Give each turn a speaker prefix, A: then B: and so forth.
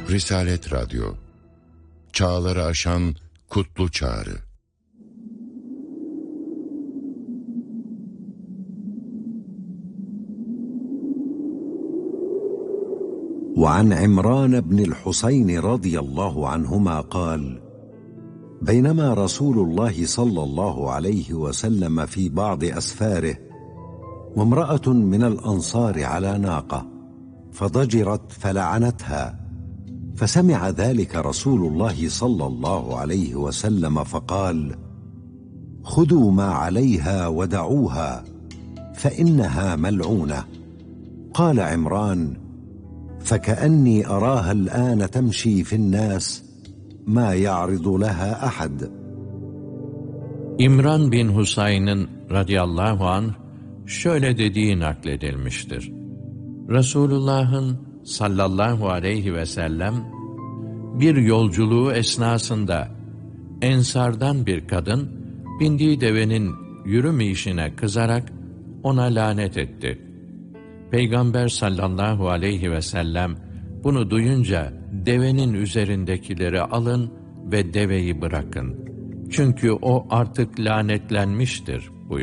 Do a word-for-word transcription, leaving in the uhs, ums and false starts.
A: Risalet Radyo, çağları aşan kutlu çağrı.
B: وعن عمران بن الحسين رضي الله عنهما قال: بينما رسول الله صلى الله عليه وسلم في بعض أسفاره وامرأة من الأنصار على ناقة فضجرت فلعنتها، فسمع ذلك رسول الله صلى الله عليه وسلم فقال: خذوا ما عليها ودعوها فإنها ملعونة. قال عمران: فكأني أراها الآن تمشي في الناس ما يعرض لها أحد.
C: İmran bin Husayn'ın radıyallahu anh şöyle dediği nakledilmiştir. Resulullah'ın sallallahu aleyhi ve sellem bir yolculuğu esnasında Ensardan bir kadın bindiği devenin yürümeyişine kızarak ona lanet etti. Peygamber sallallahu aleyhi ve sellem bunu duyunca devenin üzerindekileri alın ve deveyi bırakın. Çünkü o artık lanetlenmiştir